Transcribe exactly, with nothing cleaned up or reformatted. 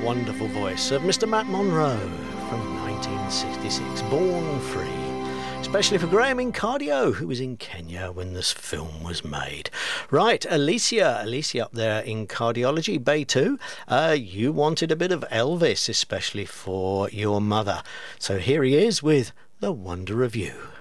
wonderful voice of Mister Matt Monro from nineteen sixty-six, Born Free. Especially for Graham in Cardio, who was in Kenya when this film was made. Right, Alicia, Alicia up there in Cardiology, Bay two. Uh, you wanted a bit of Elvis, especially for your mother. So here he is with The Wonder of You.